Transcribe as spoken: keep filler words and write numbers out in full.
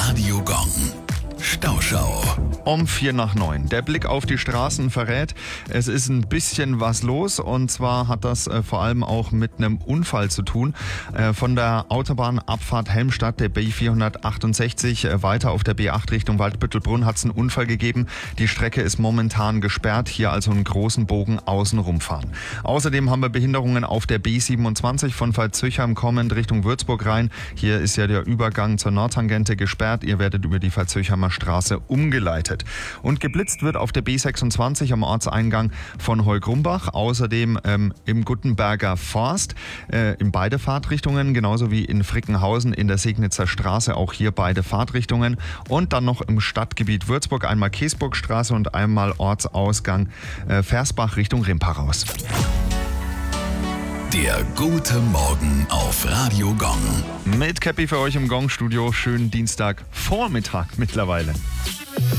Radio Gong. Stauschau. Um vier nach neun. Der Blick auf die Straßen verrät, es ist ein bisschen was los, und zwar hat das äh, vor allem auch mit einem Unfall zu tun. Äh, von der Autobahnabfahrt Helmstadt, der B vierhundertachtundsechzig, äh, weiter auf der B acht Richtung Waldbüttelbrunn hat es einen Unfall gegeben. Die Strecke ist momentan gesperrt, hier also einen großen Bogen außen rumfahren. Außerdem haben wir Behinderungen auf der B siebenundzwanzig von Veitshöchheim kommend Richtung Würzburg rein. Hier ist ja der Übergang zur Nordtangente gesperrt. Ihr werdet über die Veitshöchheimer Straße umgeleitet. Und geblitzt wird auf der B sechsundzwanzig am Ortseingang von Heugrumbach, außerdem ähm, im Guttenberger Forst, äh, in beide Fahrtrichtungen, genauso wie in Frickenhausen in der Segnitzer Straße, auch hier beide Fahrtrichtungen. Und dann noch im Stadtgebiet Würzburg einmal Käsburgstraße und einmal Ortsausgang äh, Versbach Richtung Rimpach raus. Der gute Morgen auf Radio Gong. Mit Käppi für euch im Gong-Studio. Schönen Dienstagvormittag mittlerweile.